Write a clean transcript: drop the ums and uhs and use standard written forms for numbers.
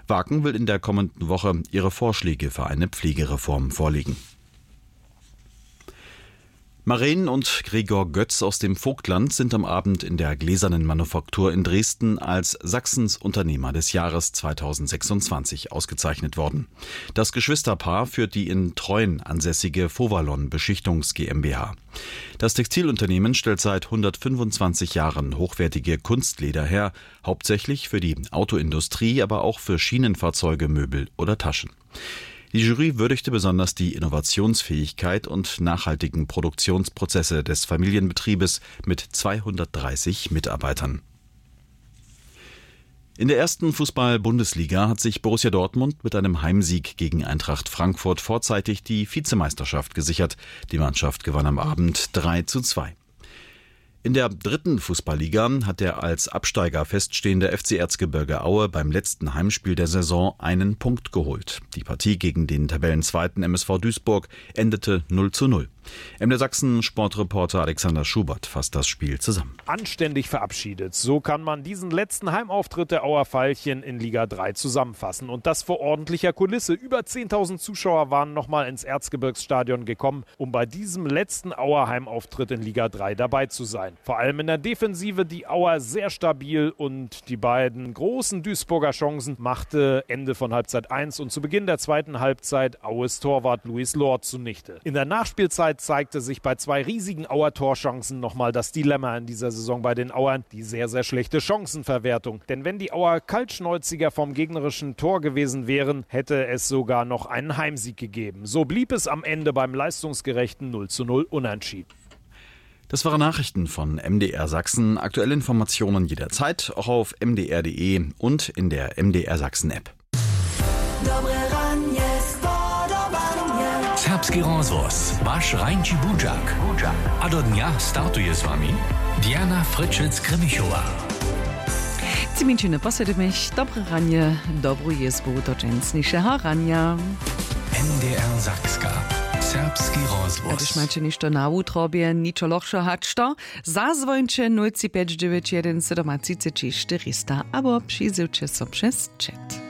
Waken will in der kommenden Woche ihre Vorschläge für eine Pflegereform vorlegen. Maren und Gregor Götz aus dem Vogtland sind am Abend in der Gläsernen Manufaktur in Dresden als Sachsens Unternehmer des Jahres 2026 ausgezeichnet worden. Das Geschwisterpaar führt die in Treuen ansässige Fovalon Beschichtungs GmbH. Das Textilunternehmen stellt seit 125 Jahren hochwertige Kunstleder her, hauptsächlich für die Autoindustrie, aber auch für Schienenfahrzeuge, Möbel oder Taschen. Die Jury würdigte besonders die Innovationsfähigkeit und nachhaltigen Produktionsprozesse des Familienbetriebes mit 230 Mitarbeitern. In der ersten Fußball-Bundesliga hat sich Borussia Dortmund mit einem Heimsieg gegen Eintracht Frankfurt vorzeitig die Vizemeisterschaft gesichert. Die Mannschaft gewann am Abend 3:2. In der dritten Fußballliga hat der als Absteiger feststehende FC Erzgebirge Aue beim letzten Heimspiel der Saison einen Punkt geholt. Die Partie gegen den Tabellenzweiten MSV Duisburg endete 0:0. MDR Sachsen Sportreporter Alexander Schubert fasst das Spiel zusammen. Anständig verabschiedet. So kann man diesen letzten Heimauftritt der Auer Veilchen in Liga 3 zusammenfassen. Und das vor ordentlicher Kulisse. Über 10.000 Zuschauer waren nochmal ins Erzgebirgsstadion gekommen, um bei diesem letzten Auer Heimauftritt in Liga 3 dabei zu sein. Vor allem in der Defensive die Auer sehr stabil und die beiden großen Duisburger Chancen machte Ende von Halbzeit 1 und zu Beginn der zweiten Halbzeit Aues Torwart Luis Lord zunichte. In der Nachspielzeit zeigte sich bei zwei riesigen Auer Torchancen nochmal das Dilemma in dieser Saison bei den Auern, die sehr, sehr schlechte Chancenverwertung. Denn wenn die Auer kaltschnäuziger vom gegnerischen Tor gewesen wären, hätte es sogar noch einen Heimsieg gegeben. So blieb es am Ende beim leistungsgerechten 0:0 unentschieden. Das waren Nachrichten von MDR Sachsen. Aktuelle Informationen jederzeit, auch auf mdr.de und in der MDR Sachsen App. Serbski rozvoz, vaš Rajnči Budžak. A do dňa startuje s vami Diana Fryczec-Kremichova. Ciminčine posedemeš, dobre ranie, dobrú jezbu do dżęsniejszego rania. MDR Sakska. Serbski rozvoz. Gdyż macie ništo na utrobie, niczo lochšo hačto, zazvojnče 0,591 734 400, abo przyjdziecie so przez chat.